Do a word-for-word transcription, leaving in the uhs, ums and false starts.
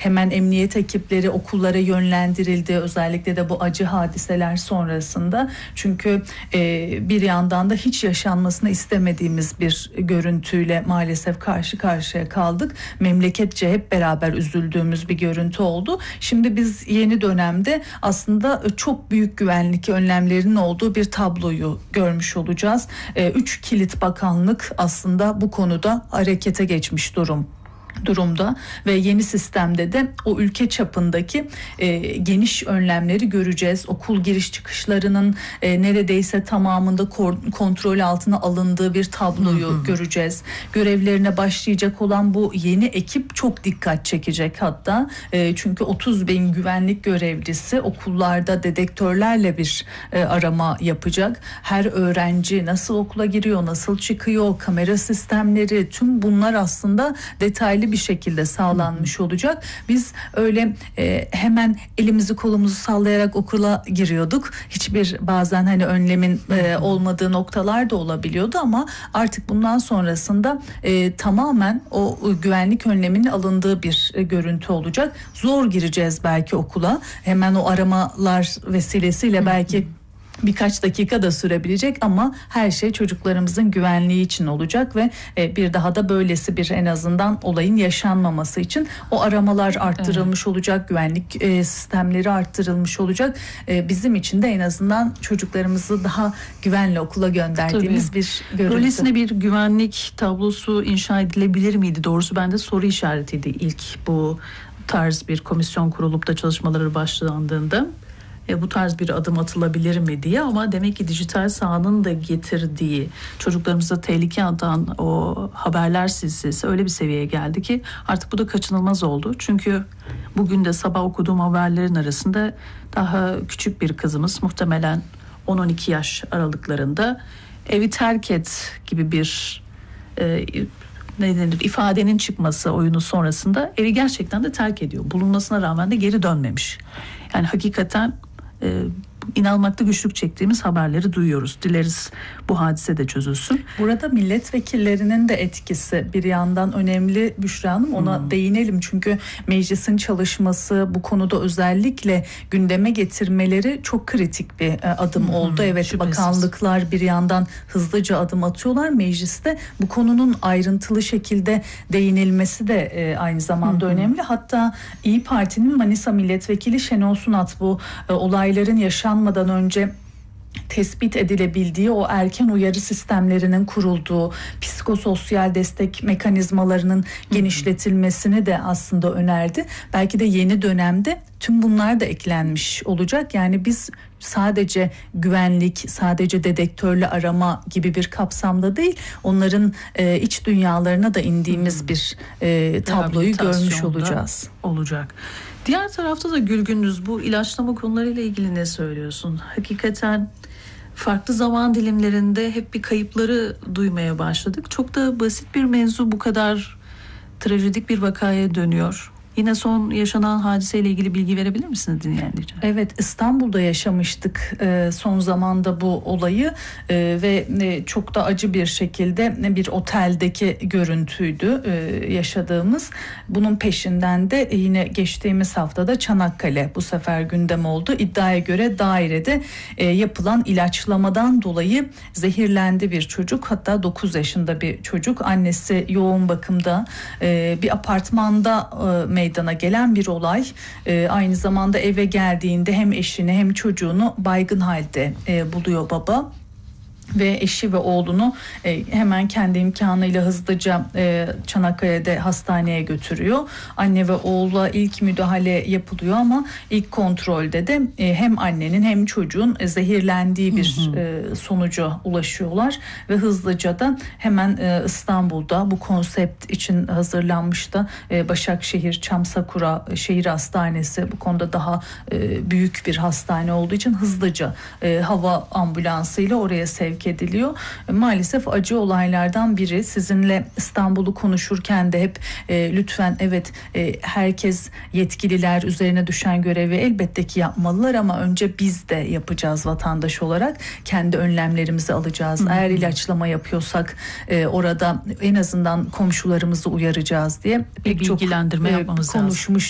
Hemen emniyet ekipleri okullara yönlendirildi. Özellikle de bu acı hadiseler sonrasında. Çünkü e, bir yandan da hiç yaşanmasını istemediğimiz bir görüntüyle maalesef karşı karşıya kaldık. Memleketçe hep beraber üzüldüğümüz bir görüntü oldu. Şimdi biz yeni dönemde aslında çok büyük güvenlik önlemlerinin olduğu bir tabloyu görmüş olacağız. E, üç kilit bakanlık aslında bu konuda harekete geçmiş durum. durumda ve yeni sistemde de o ülke çapındaki e, geniş önlemleri göreceğiz. Okul giriş çıkışlarının e, neredeyse tamamında kor- kontrol altına alındığı bir tabloyu hı hı. göreceğiz. Görevlerine başlayacak olan bu yeni ekip çok dikkat çekecek hatta. E, çünkü otuz bin güvenlik görevlisi okullarda dedektörlerle bir e, arama yapacak. Her öğrenci nasıl okula giriyor, nasıl çıkıyor, kamera sistemleri, tüm bunlar aslında detaylı bir şekilde sağlanmış olacak. Biz öyle e, hemen elimizi kolumuzu sallayarak okula giriyorduk. Hiçbir bazen hani önlemin e, olmadığı noktalar da olabiliyordu ama artık bundan sonrasında e, tamamen o güvenlik önleminin alındığı bir e, görüntü olacak. Zor gireceğiz belki okula. Hemen o aramalar vesilesiyle belki birkaç dakika da sürebilecek ama her şey çocuklarımızın güvenliği için olacak ve bir daha da böylesi bir en azından olayın yaşanmaması için o aramalar arttırılmış evet. olacak, güvenlik sistemleri arttırılmış olacak. Bizim için de en azından çocuklarımızı daha güvenli okula gönderdiğimiz Tabii. bir görüntü. Böylesine bir güvenlik tablosu inşa edilebilir miydi? Doğrusu bende soru işaretiydi ilk bu tarz bir komisyon kurulup da çalışmaları başlandığında. E, bu tarz bir adım atılabilir mi diye ama demek ki dijital sahanın da getirdiği çocuklarımıza tehlike atan o haberler silsilesi öyle bir seviyeye geldi ki artık bu da kaçınılmaz oldu. Çünkü bugün de sabah okuduğum haberlerin arasında daha küçük bir kızımız muhtemelen on on iki yaş aralıklarında evi terk et gibi bir e, ne denir, ifadenin çıkması oyunu sonrasında evi gerçekten de terk ediyor. Bulunmasına rağmen de geri dönmemiş. Yani hakikaten e, inanmakta güçlük çektiğimiz haberleri duyuyoruz. Dileriz bu hadise de çözülsün. Burada milletvekillerinin de etkisi bir yandan önemli Büşra Hanım. Ona hmm. değinelim. Çünkü meclisin çalışması bu konuda özellikle gündeme getirmeleri çok kritik bir adım hmm. oldu. Evet Şüphesiz. Bakanlıklar bir yandan hızlıca adım atıyorlar. Mecliste bu konunun ayrıntılı şekilde değinilmesi de aynı zamanda hmm. önemli. Hatta İYİ Parti'nin Manisa Milletvekili Şenol Sunat bu olayların yaşanmasını anmadan önce tespit edilebildiği o erken uyarı sistemlerinin kurulduğu, psikososyal destek mekanizmalarının genişletilmesini de aslında önerdi. Belki de yeni dönemde tüm bunlar da eklenmiş olacak. Yani biz sadece güvenlik, sadece dedektörle arama gibi bir kapsamda değil, onların e, iç dünyalarına da indiğimiz hmm. bir e, tabloyu görmüş olacağız. Olacak. Diğer tarafta da Gülgündüz, bu ilaçlama konularıyla ilgili ne söylüyorsun? Hakikaten farklı zaman dilimlerinde hep bir kayıpları duymaya başladık. Çok da basit bir mevzu bu kadar trajedik bir vakaya dönüyor. Yine son yaşanan hadiseyle ilgili bilgi verebilir misiniz dinleyenlere? Evet, İstanbul'da yaşamıştık e, son zamanda bu olayı e, ve e, çok da acı bir şekilde bir oteldeki görüntüydü e, yaşadığımız. Bunun peşinden de yine geçtiğimiz haftada Çanakkale bu sefer gündem oldu. İddiaya göre dairede e, yapılan ilaçlamadan dolayı zehirlendi bir çocuk. Hatta dokuz yaşında bir çocuk. Annesi yoğun bakımda, e, bir apartmanda e, meydana gelen bir olay. E, aynı zamanda eve geldiğinde hem eşini hem çocuğunu baygın halde e, buluyor baba. Ve eşi ve oğlunu e, hemen kendi imkanıyla hızlıca e, Çanakkale'de hastaneye götürüyor. Anne ve oğula ilk müdahale yapılıyor ama ilk kontrolde de e, hem annenin hem çocuğun e, zehirlendiği bir hı hı. E, sonuca ulaşıyorlar ve hızlıca da hemen e, İstanbul'da bu konsept için hazırlanmış da e, Başakşehir Çamsakura Şehir Hastanesi bu konuda daha e, büyük bir hastane olduğu için hızlıca e, hava ambulansıyla oraya sevk ediliyor. Maalesef acı olaylardan biri. Sizinle İstanbul'u konuşurken de hep e, lütfen evet e, herkes yetkililer üzerine düşen görevi elbette ki yapmalılar ama önce biz de yapacağız vatandaş olarak. Kendi önlemlerimizi alacağız. Hı hı. Eğer ilaçlama yapıyorsak e, orada en azından komşularımızı uyaracağız diye pek çok bilgilendirme yapmamız konuşmuş